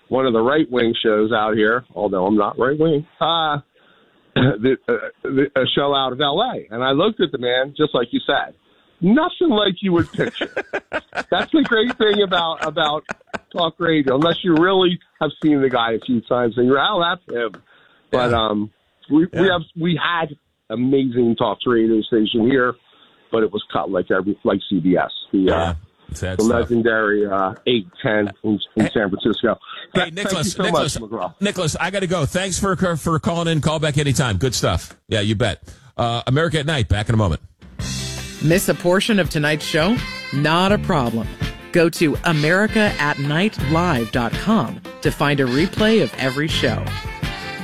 one of the right-wing shows out here, although I'm not right-wing, a show out of L.A. And I looked at the man, just like you said, nothing like you would picture. That's the great thing about talk radio, unless you really have seen the guy a few times and you're, oh, that's him. But we had amazing talk radio station here, but it was cut like CBS. The legendary 810 in San Francisco. Hey, Nicholas, I got to go. Thanks for calling in. Call back anytime. Good stuff. Yeah, you bet. America at Night, back in a moment. Miss a portion of tonight's show? Not a problem. Go to AmericaAtNightLive.com to find a replay of every show.